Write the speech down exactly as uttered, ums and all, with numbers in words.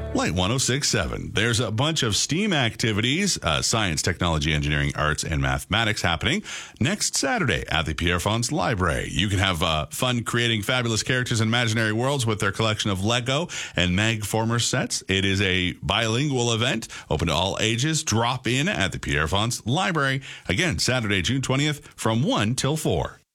Light one oh six point seven. There's a bunch of STEAM activities, uh, science, technology, engineering, arts, and mathematics happening next Saturday at the Pierre Fonds Library. You can have uh, fun creating fabulous characters in imaginary worlds with their collection of Lego and Magformer sets. It is a bilingual event, open to all ages. Drop in at the Pierre Fonds Library. Again, Saturday, June twentieth from one till four.